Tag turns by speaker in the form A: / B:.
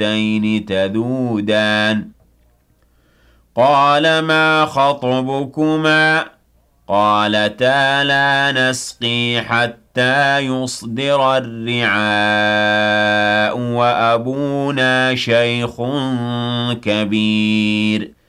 A: الدين تذودان قال ما خطبكما قالتا لا نسقي حتى يصدر الرعاء وأبونا شيخ كبير